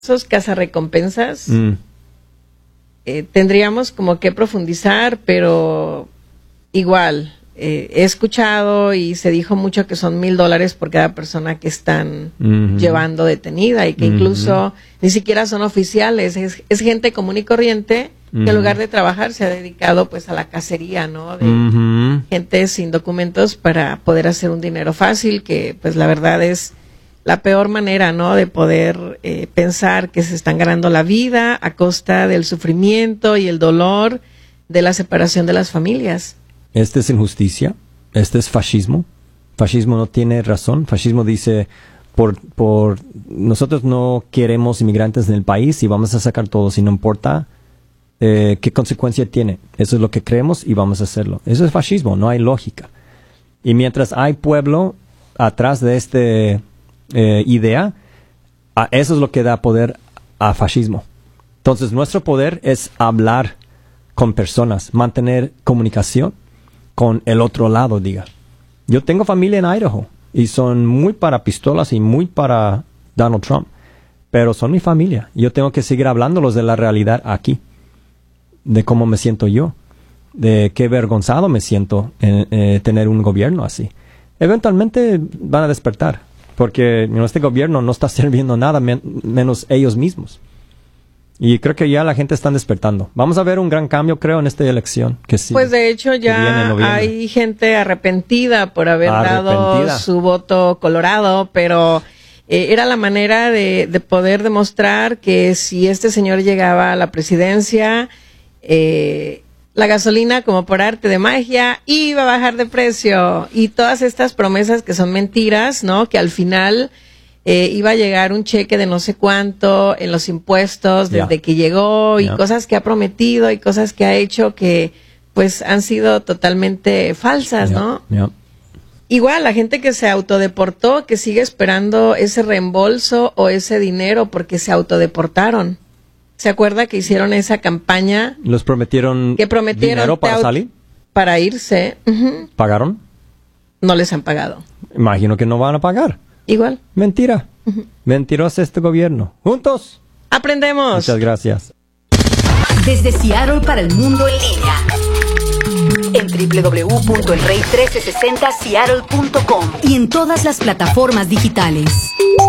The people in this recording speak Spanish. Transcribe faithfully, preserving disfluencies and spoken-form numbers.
esos cazarrecompensas, Mm. eh, tendríamos como que profundizar, pero igual, eh, he escuchado y se dijo mucho que son mil dólares por cada persona que están Ujú. llevando detenida y que Ujú. incluso ni siquiera son oficiales, es, es gente común y corriente que en Ujú. lugar de trabajar se ha dedicado pues a la cacería, ¿no? De Ujú. gente sin documentos para poder hacer un dinero fácil, que pues la verdad es la peor manera, ¿no? De poder eh, pensar que se están ganando la vida a costa del sufrimiento y el dolor de la separación de las familias. Este es injusticia, este es fascismo. Fascismo no tiene razón. Fascismo dice, por, por nosotros no queremos inmigrantes en el país y vamos a sacar todos y no importa eh, qué consecuencia tiene. Eso es lo que creemos y vamos a hacerlo. Eso es fascismo, no hay lógica. Y mientras hay pueblo atrás de esta eh, idea, a eso es lo que da poder a fascismo. Entonces nuestro poder es hablar con personas, mantener comunicación con el otro lado, diga. Yo tengo familia en Idaho y son muy para pistolas y muy para Donald Trump, pero son mi familia. Yo tengo que seguir hablándolos de la realidad aquí, de cómo me siento yo, de qué vergonzado me siento en eh, tener un gobierno así. Eventualmente van a despertar, porque you know, este gobierno no está sirviendo nada men- menos ellos mismos. Y creo que ya la gente está despertando. Vamos a ver un gran cambio, creo, en esta elección. Que sí, Pues de hecho que viene en ya noviembre. hay gente arrepentida por haber dado Arrepentida. su voto colorado, pero eh, era la manera de, de poder demostrar que si este señor llegaba a la presidencia, eh, la gasolina, como por arte de magia, iba a bajar de precio. Y todas estas promesas que son mentiras, ¿no? Que al final eh, iba a llegar un cheque de no sé cuánto en los impuestos Ya. desde que llegó y Ya. cosas que ha prometido y cosas que ha hecho que pues han sido totalmente falsas, Ya, ¿no? ya. Igual la gente que se autodeportó, que sigue esperando ese reembolso o ese dinero porque se autodeportaron. ¿Se acuerda que hicieron esa campaña ¿Los prometieron, que prometieron dinero para te- salir? para irse? Ujú. ¿Pagaron? No les han pagado. Imagino que no van a pagar. Igual. Mentira. Mentiroso este gobierno. Juntos. Aprendemos. Muchas gracias. Desde Seattle para el mundo en línea. En doble u doble u doble u punto el rey mil trescientos sesenta seattle punto com y en todas las plataformas digitales.